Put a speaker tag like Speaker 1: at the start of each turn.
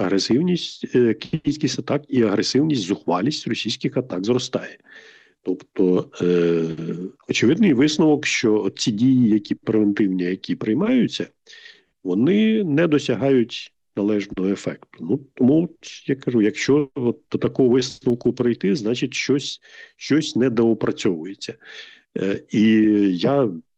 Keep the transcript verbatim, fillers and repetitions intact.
Speaker 1: агресивність, е, кількість атак і агресивність, зухвалість російських атак зростає. Тобто, е, очевидний висновок, що ці дії, які превентивні, які приймаються, вони не досягають належного ефекту. Ну, тому, я кажу, якщо от до такого висновку прийти, значить щось, щось недоопрацьовується. Е, і я